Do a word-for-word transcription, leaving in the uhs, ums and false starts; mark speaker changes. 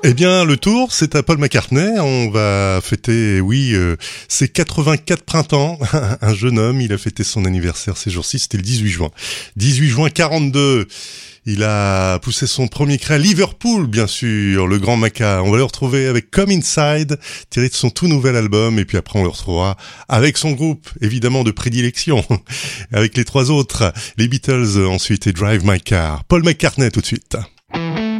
Speaker 1: Eh bien, le tour, c'est à Paul McCartney. On va fêter, oui, euh, ses quatre-vingt-quatre printemps. Un jeune homme, il a fêté son anniversaire ces jours-ci, c'était le dix-huit juin. dix-huit juin quarante-deux. Il a poussé son premier cri à Liverpool, bien sûr, le grand Maca. On va le retrouver avec Come Inside, tiré de son tout nouvel album. Et puis après, on le retrouvera avec son groupe, évidemment, de prédilection. Avec les trois autres, les Beatles ensuite et Drive My Car. Paul McCartney tout de suite.